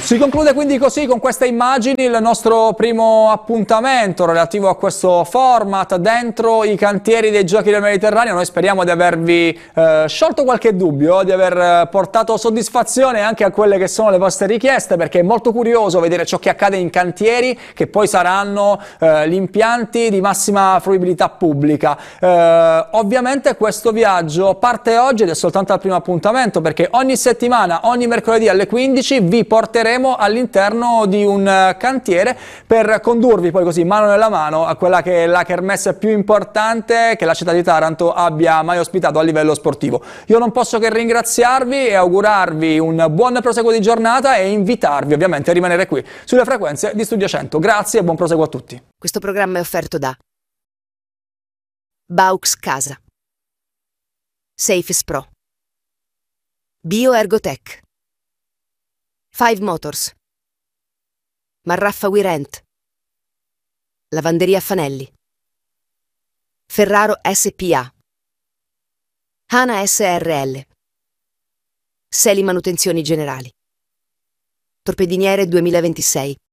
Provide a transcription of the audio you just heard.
Si conclude quindi così, con queste immagini, il nostro primo appuntamento relativo a questo format dentro i cantieri dei Giochi del Mediterraneo. Noi speriamo di avervi sciolto qualche dubbio, di aver portato soddisfazione anche a quelle che sono le vostre richieste, perché è molto curioso vedere ciò che accade in cantieri che poi saranno gli impianti di massima fruibilità pubblica. Ovviamente questo viaggio parte oggi ed è soltanto al primo appuntamento, perché ogni settimana, ogni mercoledì alle 15 vi porteremo all'interno di un cantiere per condurvi poi così mano nella mano a quella che è la kermesse più importante che la città di Taranto abbia mai ospitato a livello sportivo. Io non posso che ringraziarvi e augurarvi un buon proseguo di giornata e invitarvi ovviamente a rimanere qui sulle frequenze di Studio 100. Grazie e buon proseguo a tutti. Questo programma è offerto da Baux Casa, Safes Pro, BioErgotech, Five Motors, Marraffa We Rent, Lavanderia Fanelli, Ferraro SPA, Hana SRL, Seli Manutenzioni Generali, Torpediniere 2026.